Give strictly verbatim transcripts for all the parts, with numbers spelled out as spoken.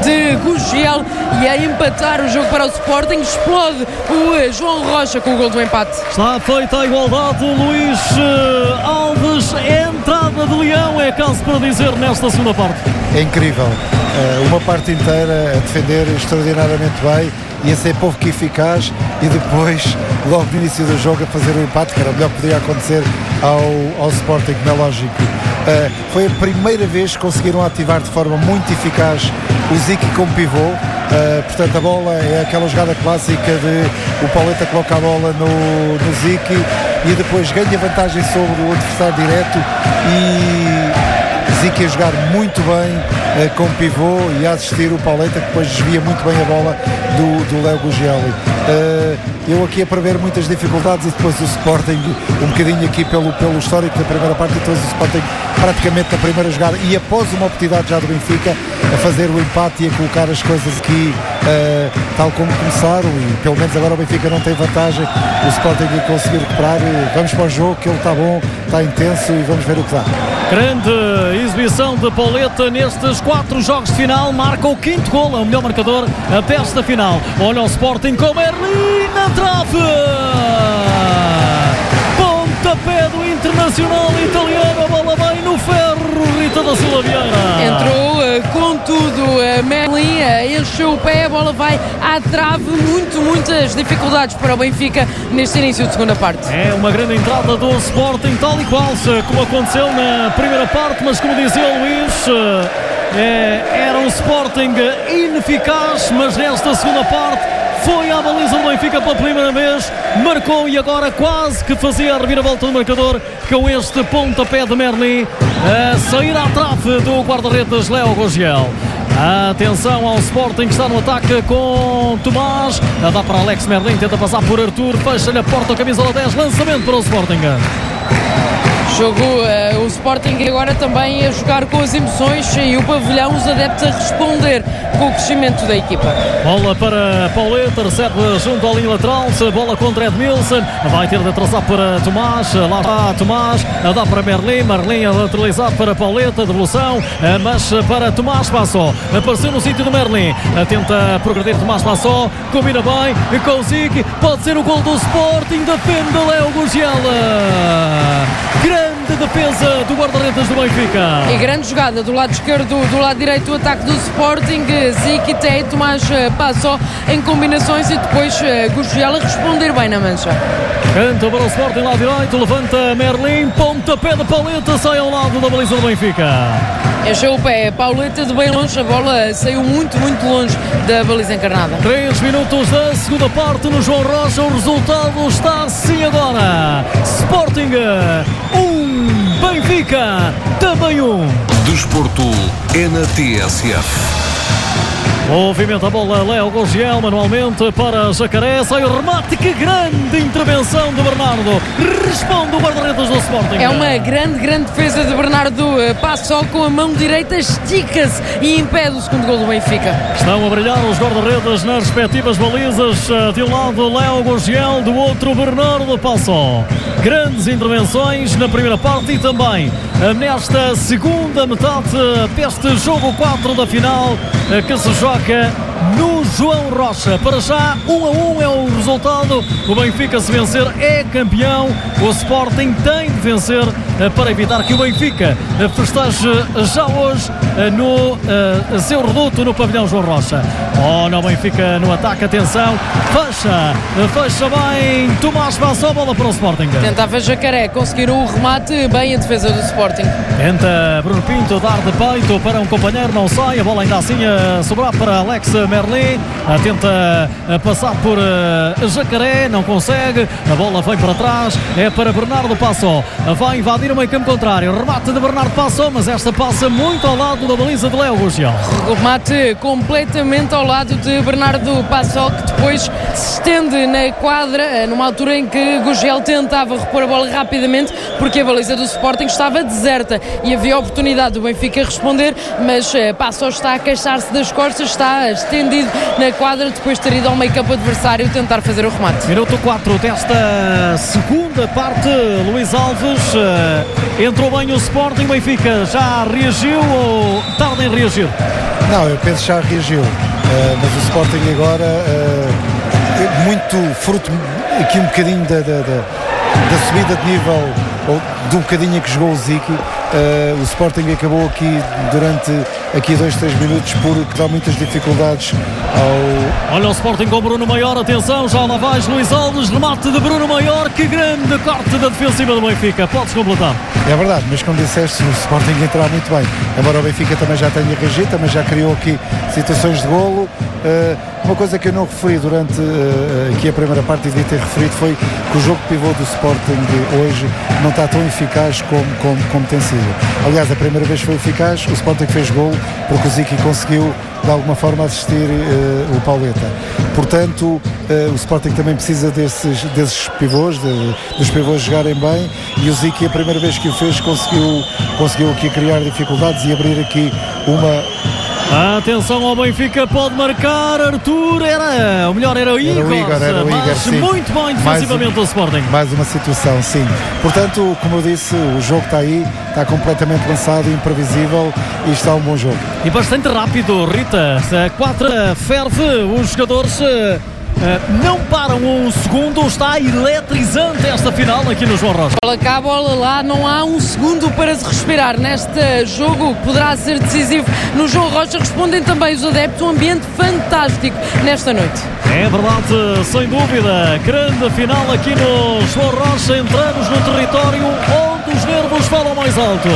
de Gugel e a empatar o jogo para o Sporting. Explode o João Rocha com o gol do empate. Está feita a igualdade. Luís uh, Alves, entrada de Leão, é caso para dizer nesta segunda parte. É incrível, uh, uma parte inteira a defender extraordinariamente bem e a ser pouco eficaz, e depois, logo no início do jogo, a fazer o empate, que era o melhor que podia acontecer ao, ao Sporting, como é lógico. Uh, foi a primeira vez que conseguiram ativar de forma muito eficaz o Ziki como pivô. Uh, portanto, a bola é aquela jogada clássica de o Pauleta coloca a bola no, no Ziki e depois ganha vantagem sobre o adversário direto, e Ziki a jogar muito bem uh, com pivô e a assistir o Pauleta, que depois desvia muito bem a bola do, do Léo Gugeli. Uh, eu aqui a prever muitas dificuldades, e depois o Sporting um bocadinho aqui pelo, pelo histórico da primeira parte, e depois o Sporting praticamente na primeira jogada e após uma oportunidade já do Benfica a fazer o empate e a colocar as coisas aqui uh, tal como começaram, e pelo menos agora o Benfica não tem vantagem, o Sporting conseguir recuperar. Vamos para o jogo, que ele está bom, está intenso, e vamos ver o que dá. Grande exibição de Pauleta nestes quatro jogos de final, marca o quinto gol, é o melhor marcador desta final. Olha o Sporting com Merlin na trave, pontapé do Internacional italiano, a bola vai no ferro, Rita da Silva Vieira. Entrou uh, com tudo, uh, Merlin uh, encheu o pé, a bola vai à trave, muito, muitas dificuldades para o Benfica neste início de segunda parte. É uma grande entrada do Sporting, tal e qual como aconteceu na primeira parte, mas como dizia o Luís, uh, é, era um Sporting ineficaz, mas nesta segunda parte foi à baliza do Benfica pela primeira vez, marcou, e agora quase que fazia a reviravolta do marcador com este pontapé de Merlin a sair à trave do guarda-redes Léo Gugel. Atenção ao Sporting, que está no ataque com Tomás, dá para Alex Merlin, tenta passar por Arthur, fecha-lhe a porta, a camisola dez, lançamento para o Sporting. Jogo uh, o Sporting agora também a jogar com as emoções, e o pavilhão, os adeptos a responder com o crescimento da equipa. Bola para Pauleta, recebe junto à linha lateral, bola contra Edmilson, vai ter de atrasar para Tomás, lá está Tomás, dá para Merlin, Merlin a lateralizar para Pauleta, devolução, mas para Tomás Passó, apareceu no sítio do Merlin, tenta progredir Tomás Passó, combina bem com o Ziki, pode ser o gol do Sporting, defende Léo Gugel. Grande defesa do guarda-redes do Benfica. E grande jogada do lado esquerdo, do lado direito, o ataque do Sporting. Ziki, Té, Tomás Passó em combinações, e depois Gugel a responder bem na mancha. Canta para o Sporting lá direito, levanta Merlin, pontapé de Pauleta, sai ao lado da baliza do Benfica. Encheu o pé, Pauleta de bem longe, a bola saiu muito, muito longe da baliza encarnada. três minutos da segunda parte no João Rocha, o resultado está assim agora: Sporting um, Benfica também um. Desporto é na T S F. Movimenta a bola Léo Gugel manualmente para Jacaré, sai o remate, que grande intervenção de Bernardo, responde o guarda-redes do Sporting. É uma grande, grande defesa de Bernardo Passó, com a mão direita, estica-se e impede o segundo gol do Benfica. Estão a brilhar os guarda-redes nas respectivas balizas, de um lado Léo Gugel, do outro Bernardo Passó. Grandes intervenções na primeira parte e também nesta segunda metade deste jogo quatro da final, que se joga no João Rocha. Para já, um a um é o resultado. O Benfica, se vencer, é campeão. O Sporting tem de vencer para evitar que o Benfica festeje já hoje no uh, seu reduto no pavilhão João Rocha. Oh, não, Benfica no ataque, atenção, fecha, fecha bem Tomás Passó, bola para o Sporting. Tentava Jacaré, conseguiram o remate, bem a defesa do Sporting. Tenta Bruno Pinto dar de peito para um companheiro, não sai, a bola ainda assim a sobrar para Alex Merlin, tenta passar por uh, Jacaré, não consegue, a bola vem para trás, é para Bernardo Passó, vai invadir o meio campo contrário, remate de Bernardo Passó, mas esta passa muito ao lado da baliza de Léo Gugel. O remate completamente ao lado de Bernardo Passó, que depois se estende na quadra, numa altura em que Gugel tentava repor a bola rapidamente, porque a baliza do Sporting estava deserta e havia oportunidade do Benfica responder, mas Passó está a queixar-se das costas, está estendido na quadra depois de ter ido ao meio campo adversário tentar fazer o remate. Minuto quatro desta segunda parte, Luís Alves, entrou bem o Sporting, o Benfica já reagiu ou tarda em reagir? Não, eu penso que já reagiu, uh, mas o Sporting agora, uh, muito fruto aqui um bocadinho da, da, da, da subida de nível, ou de um bocadinho em que jogou o Ziki. Uh, o Sporting acabou aqui durante aqui dois, três minutos por dar muitas dificuldades ao... Olha o Sporting com Bruno Maior, atenção, já lá vais Luís Alves, remate de Bruno Maior, que grande corte da defensiva do Benfica, podes completar. É verdade, mas como disseste, o Sporting entrar muito bem, embora o Benfica também já tenha reagido, também já criou aqui situações de golo. Uh, uma coisa que eu não referi durante uh, aqui a primeira parte e devia ter referido foi que o jogo pivô do Sporting de hoje não está tão eficaz como, como, como tem sido. Aliás, a primeira vez foi eficaz, o Sporting fez gol porque o Ziki conseguiu de alguma forma assistir uh, o Pauleta. Portanto, uh, o Sporting também precisa desses, desses pivôs, de, dos pivôs jogarem bem, e o Ziki a primeira vez que o fez conseguiu, conseguiu aqui criar dificuldades e abrir aqui uma... Atenção ao Benfica, pode marcar Arthur, era, o melhor era o Igor, era o Igor, era o Igor, mas sim. Muito bem defensivamente um, o Sporting. Mais uma situação, sim. Portanto, como eu disse, o jogo está aí, está completamente lançado, imprevisível e está um bom jogo. E bastante rápido, Rita, quatro ferve, os jogadores... Uh, não param um segundo, está eletrizante esta final aqui no João Rocha. Bola cá, bola lá, não há um segundo para se respirar neste jogo que poderá ser decisivo no João Rocha. Respondem também os adeptos, um ambiente fantástico nesta noite. É verdade, sem dúvida, grande final aqui no João Rocha, entramos no território onde os nervos falam mais alto.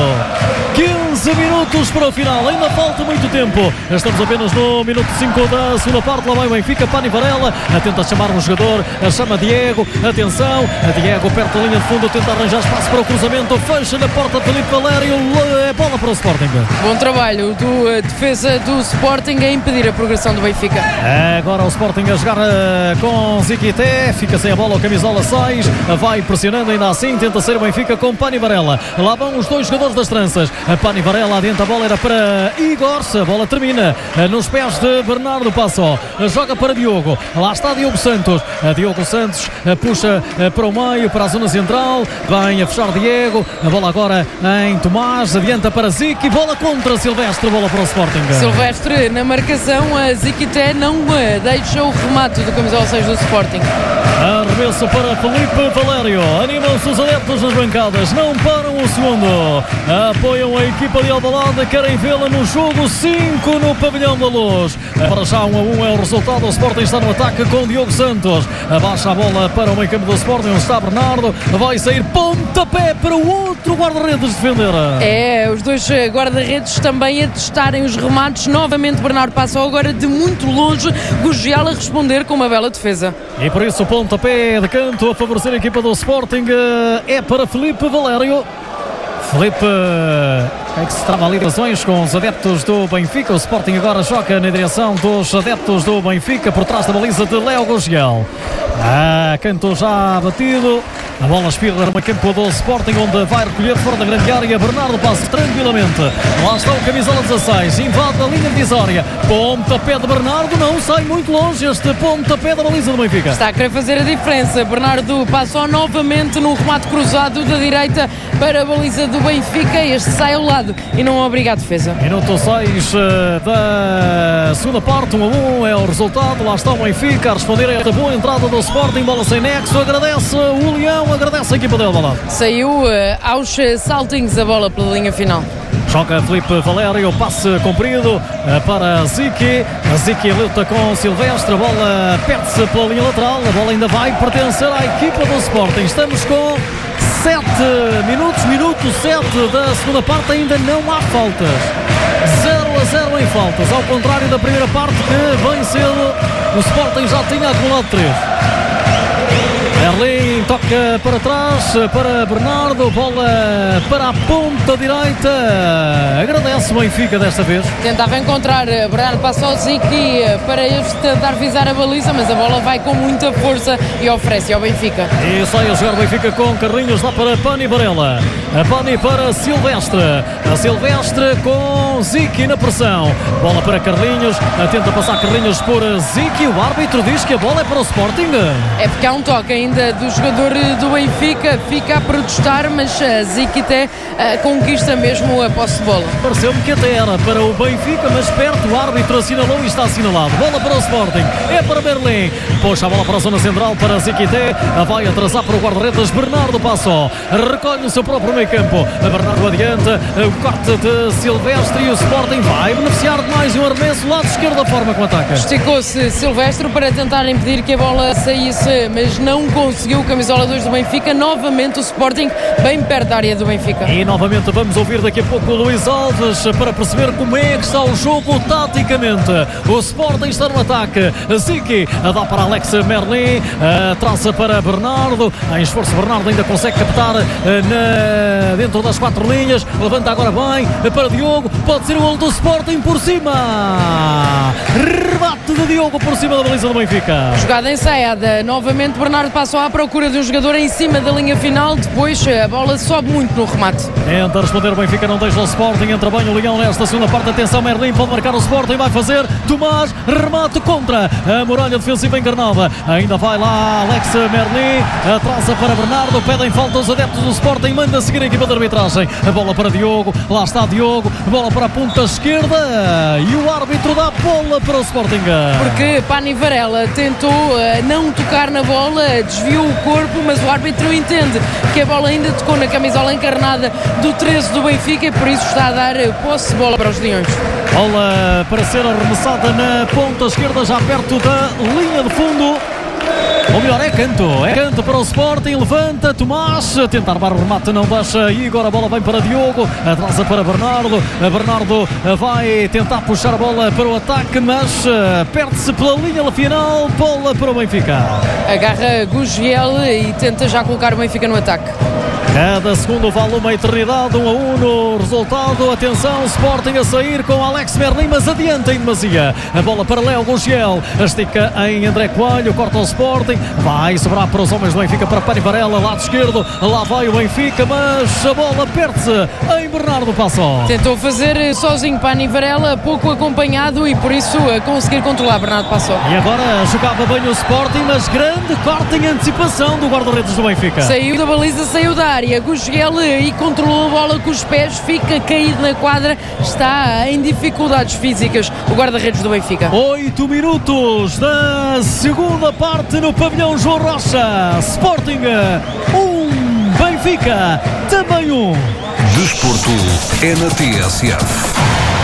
quinze minutos para o final, ainda falta muito tempo, estamos apenas no minuto cinco da segunda parte. Lá vai o Benfica, Pani Varela tenta chamar um jogador, chama Diego, atenção, Diego perto da linha de fundo, tenta arranjar espaço para o cruzamento, fecha na porta Filipe Valério, é bola para o Sporting. Bom trabalho do uh, defesa do Sporting a impedir a progressão do Benfica. Agora o Sporting a jogar uh, com Ziquité, fica sem a bola, o camisola seis, vai pressionando ainda assim, tenta ser o Benfica com Pani Varela. Lá vão os dois jogadores das tranças, a Pani Varela dentro, a bola era para Igor, a bola termina uh, nos pés de Bernardo Passó, uh, joga para Diogo, lá está Diogo Santos, uh, Diogo Santos uh, puxa uh, para o meio, para a zona central, vem a fechar Diego, a bola agora em Tomás, adianta para Zique, bola contra Silvestre, bola para o Sporting. Silvestre na marcação, a Ziquité não uh, deixa o remate do camisola seis do Sporting. Arremesso para Filipe Valério, animam-se os adeptos nas bancadas, não param um segundo, apoiam a equipa de Alvalade, querem vê-la no jogo cinco no Pavilhão da Luz. Para já um a um é o resultado, o Sporting está no ataque com Diogo Santos, abaixa a bola para o meio campo do Sporting, onde está Bernardo, vai sair pontapé para o outro guarda-redes defender. É, os dois guarda-redes também a testarem os remates, novamente Bernardo passou agora de muito longe, Gugel a responder com uma bela defesa. E por isso o pontapé de canto a favorecer a equipa do Sporting é para Filipe Valério. Filipe é que se trava ali relações com os adeptos do Benfica. O Sporting agora joga na direção dos adeptos do Benfica por trás da baliza de Léo Gugel. Ah, canto já batido. A bola espirra no campo do Sporting, onde vai recolher fora da grande área. Bernardo passa tranquilamente. Lá está o camisola dezasseis. Invade a linha divisória. Pontapé de Bernardo. Não sai muito longe este pontapé da baliza do Benfica. Está a querer fazer a diferença. Bernardo passou novamente no remate cruzado da direita para a baliza do Benfica. Este sai ao lado e não obriga a defesa. Minuto seis da segunda parte. um a um é o resultado. Lá está o Benfica a responder a esta boa entrada do Sporting. Bola sem nexo. Agradece o Leão. Agradece a equipa dele, Alvalade. Saiu uh, aos saltinhos a bola pela linha final. Joga Filipe Valério, passe comprido uh, para Zique. A Zique luta com Silvestre, a bola perde-se pela linha lateral, a bola ainda vai pertencer à equipa do Sporting. Estamos com sete minutos, minuto sete da segunda parte, ainda não há faltas. zero a zero em faltas, ao contrário da primeira parte que bem cedo o Sporting já tinha acumulado três. Erling toca para trás para Bernardo, bola para a ponta direita, agradece o Benfica desta vez. Tentava encontrar Bernardo passou Zique para este tentar visar a baliza, mas a bola vai com muita força e oferece ao Benfica. E sai a jogar o Benfica com Carlinhos, dá para Pani Varela, a Pani para Silvestre, a Silvestre com Zique na pressão, bola para Carlinhos, tenta passar Carlinhos por Zique, o árbitro diz que a bola é para o Sporting. É porque há um toque ainda do jogador do Benfica fica a protestar, mas uh, Ziquité uh, conquista mesmo a posse de bola. Pareceu-me que até era para o Benfica, mas perto o árbitro assinalou e está assinalado. Bola para o Sporting, é para Berlim. Puxa a bola para a zona central para Ziquité. Vai atrasar para o guarda-redes Bernardo Passó. Recolhe o seu próprio meio campo. Bernardo adianta, o corte de Silvestre e o Sporting vai beneficiar de mais um arremesso lado esquerdo da forma como ataca. Esticou-se Silvestre para tentar impedir que a bola saísse, mas não conseguiu. Camisola dois do Benfica, novamente o Sporting bem perto da área do Benfica. E novamente vamos ouvir daqui a pouco o Luís Alves para perceber como é que está o jogo taticamente. O Sporting está no ataque. Zique dá para Alex Merlin, traça para Bernardo. Em esforço, Bernardo ainda consegue captar na... dentro das quatro linhas. Levanta agora bem para Diogo. Pode ser o gol do Sporting por cima. Rebate de Diogo por cima da baliza do Benfica. Jogada ensaiada. Novamente Bernardo passou à procura de um jogador em cima da linha final. Depois a bola sobe muito no remate. Tenta responder o Benfica, não deixa o Sporting. Entra bem o Leão nesta segunda parte. Atenção, Merlin pode marcar o Sporting. Vai fazer Tomás. Remate contra a muralha defensiva encarnada. Ainda vai lá Alex Merlin. Traça para Bernardo. Pedem falta os adeptos do Sporting. Manda seguir a equipa de arbitragem. A bola para Diogo. Lá está Diogo. Bola para a ponta esquerda. E o árbitro dá a bola para o Sporting. Porque Pani Varela tentou uh, não tocar na bola, desviou o corpo, mas o árbitro entende que a bola ainda tocou na camisola encarnada do treze do Benfica e por isso está a dar uh, posse de bola para os Leões. Bola para ser arremessada na ponta esquerda, já perto da linha de fundo. Ou melhor, é canto, é canto para o Sporting, levanta Tomás, tenta armar o remate, não deixa, e agora a bola vem para Diogo, atrasa para Bernardo, Bernardo vai tentar puxar a bola para o ataque, mas perde-se pela linha final, bola para o Benfica. Agarra Gugiel e tenta já colocar o Benfica no ataque. Cada segundo vale uma eternidade, um a um no resultado. Atenção, Sporting a sair com Alex Merlin, mas adianta em demasia. A bola para Léo Gugiel, estica em André Coelho, corta o Sporting, vai sobrar para os homens do Benfica, para Pani Varela, lado esquerdo, lá vai o Benfica, mas a bola perde-se em Bernardo Passó. Tentou fazer sozinho Pani Varela, pouco acompanhado e por isso a conseguir controlar Bernardo Passó. E agora jogava bem o Sporting, mas grande corte em antecipação do guarda-redes do Benfica. Saiu da baliza, saiu da área. Gugiel e controlou a bola com os pés, fica caído na quadra, está em dificuldades físicas o guarda-redes do Benfica. Oito minutos da segunda parte no pavilhão João Rocha. Sporting um, Benfica também um. Desporto é na T S F.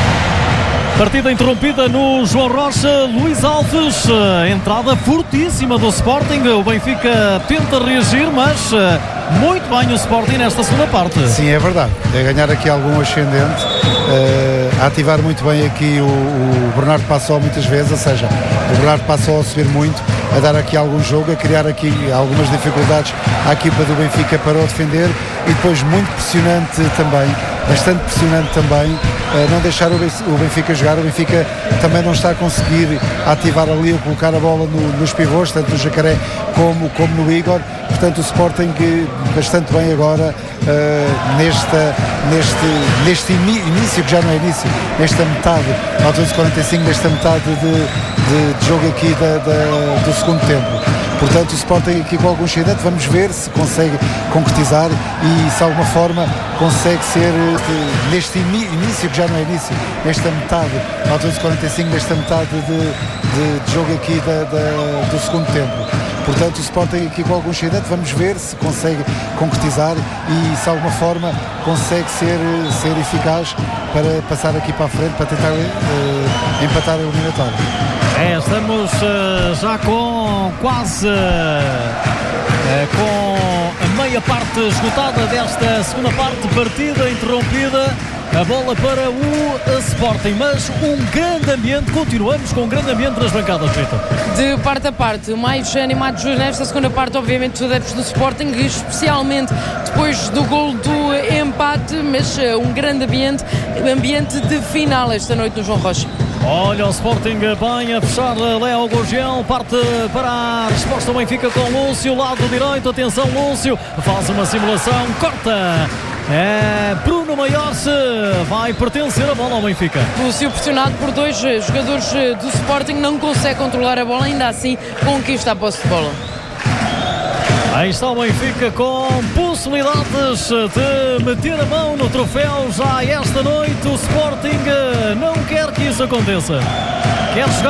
Partida interrompida no João Rocha. Luís Alves, entrada fortíssima do Sporting. O Benfica tenta reagir, mas muito bem o Sporting nesta segunda parte. Sim, é verdade. É ganhar aqui algum ascendente, uh, a ativar muito bem aqui o, o Bernardo Passó muitas vezes, ou seja, o Bernardo Passó a subir muito, a dar aqui algum jogo, a criar aqui algumas dificuldades à equipa do Benfica para o defender e depois muito pressionante também, bastante pressionante também, uh, não deixar o Benfica jogar. O Benfica também não está a conseguir ativar ali ou colocar a bola no, nos pivôs, tanto no Jacaré como, como no Igor. Portanto, o Sporting bastante bem agora uh, nesta, neste, neste início, que já não é início, nesta metade, ao doze e quarenta e cinco, nesta metade de, de, de jogo aqui da, da, do segundo tempo. Portanto, o Sporting aqui com algum ascendente, vamos ver se consegue concretizar e se de alguma forma consegue ser de, neste início, que já não é início, nesta metade, ao doze e quarenta e cinco, nesta metade de, de, de jogo aqui da, da, do segundo tempo. Portanto, o Sporting aqui com algum ascendente, vamos ver se consegue concretizar e se de alguma forma consegue ser, ser eficaz para passar aqui para a frente, para tentar uh, empatar a eliminatória. É, estamos uh, já com quase uh, com a meia parte esgotada desta segunda parte, partida interrompida. A bola para o Sporting, mas um grande ambiente, continuamos com um grande ambiente nas bancadas, Vitor. De parte a parte, mais animados nesta segunda parte, obviamente, os adeptos do Sporting, especialmente depois do gol do empate, mas um grande ambiente, ambiente de final esta noite no João Rocha. Olha o Sporting bem a fechar, Léo Gugiel parte para a resposta do Benfica com Lúcio, lado direito, atenção Lúcio, faz uma simulação, corta. É Bruno Maiorce, vai pertencer a bola ao Benfica. Lúcio, pressionado por dois jogadores do Sporting, não consegue controlar a bola, ainda assim conquista a posse de bola. Aí está o Benfica com possibilidades de meter a mão no troféu já esta noite. O Sporting não quer que isso aconteça. Quer jogar